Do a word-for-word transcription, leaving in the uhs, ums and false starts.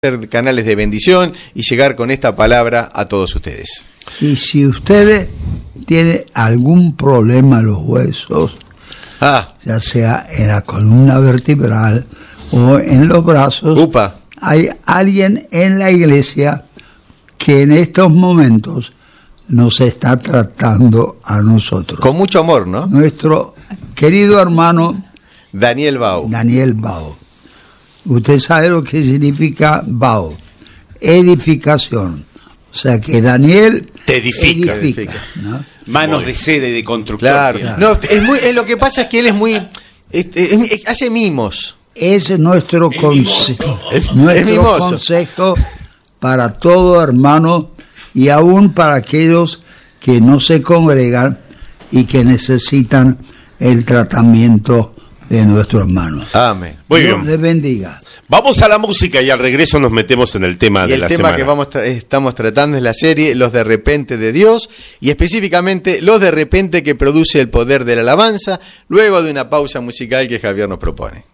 ser canales de bendición y llegar con esta palabra a todos ustedes. Y si usted tiene algún problema en los huesos, ah. ya sea en la columna vertebral o en los brazos, Upa. hay alguien en la iglesia que en estos momentos nos está tratando a nosotros. Con mucho amor, ¿no? Nuestro querido hermano Daniel Bau. Daniel Bau. Usted sabe lo que significa Bau, edificación. O sea que Daniel te edifica, edifica, edifica. ¿no? Manos de sede de constructor. Claro. No, es muy, es, lo que pasa es que él es muy, es, es, es, hace mimos. Es nuestro, conse es, nuestro es consejo para todo hermano y aún para aquellos que no se congregan y que necesitan el tratamiento de nuestro hermano. Amén. Muy Dios bien. les bendiga. Vamos a la música y al regreso nos metemos en el tema y de el la tema semana. que vamos tra estamos tratando es la serie Los de repente de Dios, y específicamente los de repente que produce el poder de la alabanza, luego de una pausa musical que Javier nos propone.